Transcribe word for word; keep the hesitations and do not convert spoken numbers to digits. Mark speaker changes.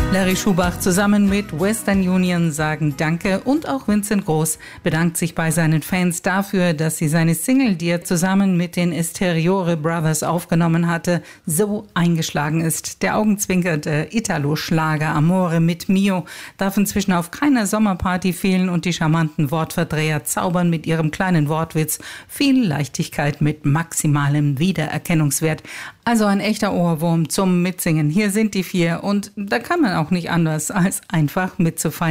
Speaker 1: Larry Schubach zusammen mit Western Union sagen Danke und auch Vincent Groß bedankt sich bei seinen Fans dafür, dass sie seine Single, die er zusammen mit den Esteriore Brothers aufgenommen hatte, so eingeschlagen ist. Der augenzwinkerte Italo-Schlager Amore mit Mio darf inzwischen auf keiner Sommerparty fehlen und die charmanten Wortverdreher zaubern mit ihrem kleinen Wortwitz viel Leichtigkeit mit maximalem Wiedererkennungswert. Also ein echter Ohrwurm zum Mitsingen. Hier sind die vier und da kann man auch nicht anders als einfach mitzufeiern.